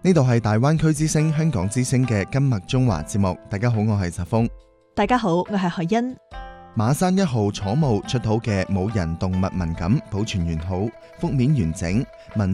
呢度係大灣區之聲香港之聲嘅今麥中華節目。大家好，我係澤峰。 大家好，我係何欣。 馬山1號楚墓出土嘅冇人動物文錦保存完好，封面完整，文